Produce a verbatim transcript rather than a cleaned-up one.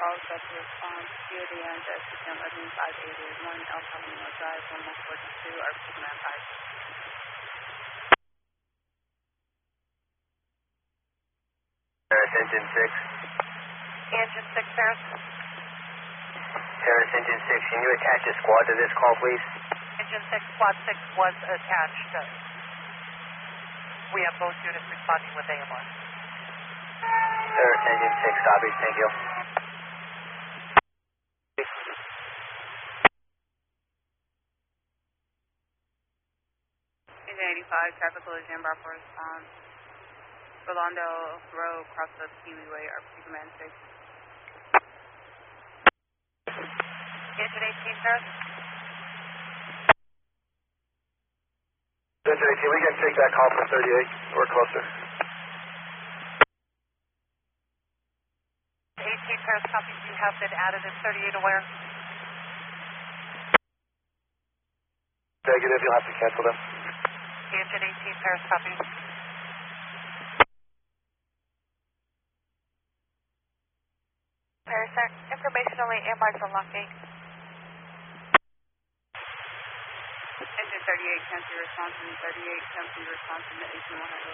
calls up to respond to the end of system eleven five eighty-one Alpha Lima Drive, one one four two, R P Command five. Paris Engine six. Engine six, Paris. Paris Engine six, can you attach a squad to this call, please? Engine six, Squad six was attached. We have both units responding with A M R. Paris Engine six, copy, thank you. Engine eighty-five, traffic collision, Bravo response. Rolando Road, cross the Kiwi Way, R P Command six. Engine eighteen, Paris. Engine eighteen, we can take that call from thirty-eight or closer. eighteen, Paris, copies you have been added at thirty-eight aware. Negative, you'll have to cancel them. Engine eighteen, Paris, copy. Paris, sir. Information only, A M Rs unlocking. Engine thirty-eight, cancel your response, and thirty-eight, cancel your response, and the eighteen one hundred.